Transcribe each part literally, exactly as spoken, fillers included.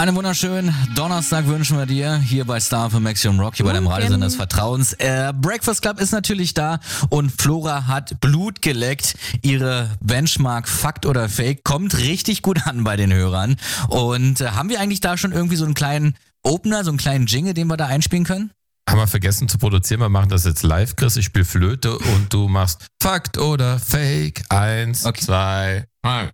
Einen wunderschönen Donnerstag wünschen wir dir hier bei Star für Maximum Rock, hier bei deinem Radiosender des Vertrauens. Äh, Breakfast Club ist natürlich da und Flora hat Blut geleckt. Ihre Benchmark Fakt oder Fake kommt richtig gut an bei den Hörern. Und äh, haben wir eigentlich da schon irgendwie so einen kleinen Opener, so einen kleinen Jingle, den wir da einspielen können? Haben wir vergessen zu produzieren, wir machen das jetzt live, Chris. Ich spiele Flöte und du machst Fakt oder Fake. Eins, okay. zwei, drei.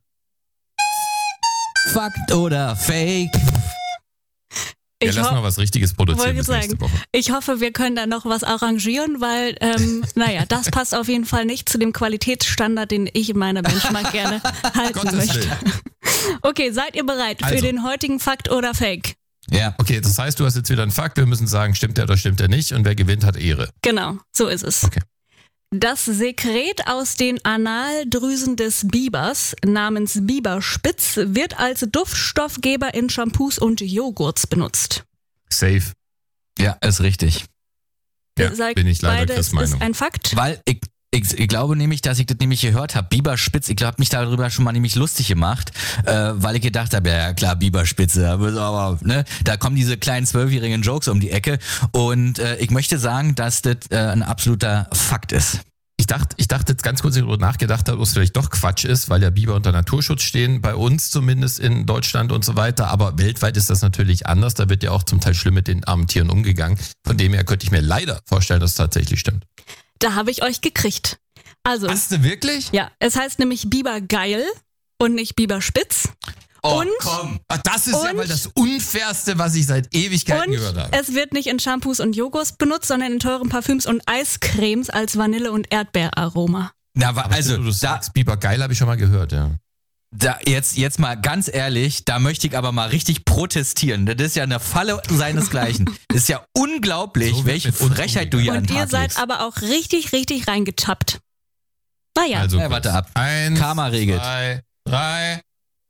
Fakt oder Fake? Wir lassen ho- noch was Richtiges produzieren bis sagen, nächste Woche. Ich hoffe, wir können da noch was arrangieren, weil, ähm, naja, das passt auf jeden Fall nicht zu dem Qualitätsstandard, den ich in meiner Benchmark gerne halten Gottes möchte. Willen. Okay, seid ihr bereit Also. für den heutigen Fakt oder Fake? Ja. Okay, das heißt, du hast jetzt wieder einen Fakt. Wir müssen sagen, stimmt der oder stimmt der nicht. Und wer gewinnt, hat Ehre. Genau, so ist es. Okay. Das Sekret aus den Analdrüsen des Bibers namens Biberspitz wird als Duftstoffgeber in Shampoos und Joghurts benutzt. Safe. Ja, ist richtig. Ja, Sagt bin ich leider beide, Chris' es Meinung. ist ein Fakt. Weil ich, ich, ich glaube nämlich, dass ich das nämlich gehört habe. Biberspitz, ich glaube, mich darüber schon mal nämlich lustig gemacht, äh, weil ich gedacht habe, ja klar, Biberspitze, aber, aber ne, da kommen diese kleinen zwölfjährigen Jokes um die Ecke und äh, ich möchte sagen, dass das äh, ein absoluter Fakt ist. Ich dachte, ich dachte jetzt ganz kurz darüber nachgedacht habe, ob es vielleicht doch Quatsch ist, weil ja Biber unter Naturschutz stehen, bei uns zumindest in Deutschland und so weiter, aber weltweit ist das natürlich anders, da wird ja auch zum Teil schlimm mit den armen Tieren umgegangen. Von dem her könnte ich mir leider vorstellen, dass es tatsächlich stimmt. Da habe ich euch gekriegt. Also, Hast du wirklich? ja, es heißt nämlich Bibergeil und nicht Biberspitz. Oh, und, komm. Ach, das ist ja und- mal das Unfairste, was ich seit Ewigkeiten Und gehört habe. es wird nicht in Shampoos und Joghurts benutzt, sondern in teuren Parfüms und Eiscremes als Vanille- und Erdbeeraroma. Na, wa- also du da, sagst, Biber geil habe ich schon mal gehört, ja. da jetzt jetzt mal ganz ehrlich, da möchte ich aber mal richtig protestieren. Das ist ja eine Falle seinesgleichen. Das ist ja unglaublich, So wird welche mit uns Frechheit du hier an Und den ihr Tag seid legst. aber auch richtig, richtig reingetappt. Naja, Also, Ja, warte ab. Eins, Karma regelt. zwei, drei.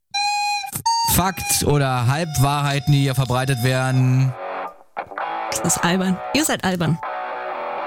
Fakt oder Halbwahrheiten, die hier verbreitet werden. das ist albern. Ihr seid albern.